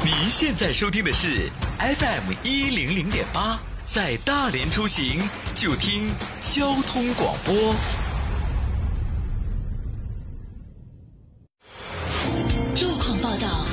您现在收听的是 FM100.8，在大连出行就听交通广播。 路况报道。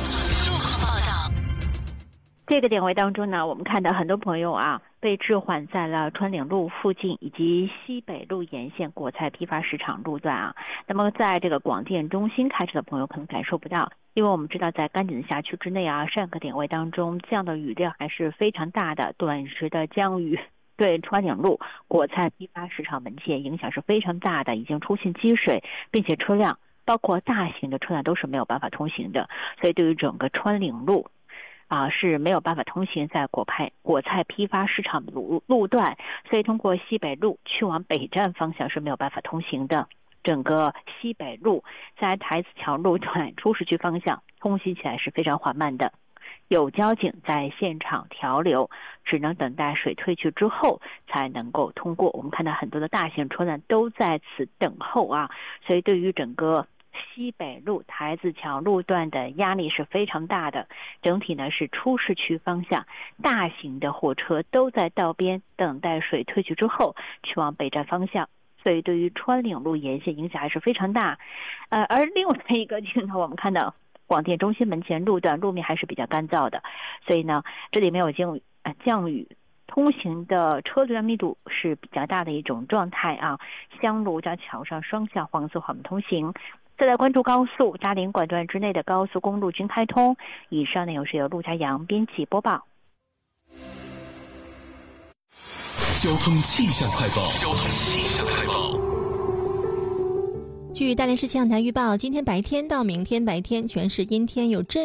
这个点位当中呢，我们看到很多朋友被置换在了川岭路附近以及西北路沿线果菜批发市场路段那么在这个广电中心开车的朋友可能感受不到，因为我们知道在甘井辖区之内上个点位当中降的雨量还是非常大的，短时的降雨对川岭路果菜批发市场门前影响是非常大的，已经出现积水，并且车辆包括大型的车辆都是没有办法通行的，所以对于整个川岭路是没有办法通行在果菜批发市场的路段，所以通过西北路去往北站方向是没有办法通行的。整个西北路在台子桥路段出市区方向通行起来是非常缓慢的，有交警在现场调流，只能等待水退去之后才能够通过。我们看到很多的大型车辆都在此等候所以对于整个西北路台子桥路段的压力是非常大的，整体呢是出市区方向大型的货车都在道边等待水退去之后去往北站方向，所以对于川岭路沿线影响还是非常大。而另外一个镜头我们看到广电中心门前路段路面还是比较干燥的，所以呢这里没有降雨，通行的车辆密度是比较大的一种状态香炉在桥上双向黄色缓慢通行。再来关注高速，大连管段之内的高速公路均开通。以上内容是由陆家阳编辑播报。 交通气象快报。 据大连市气象台预报，今天白天到明天白天全市阴天有阵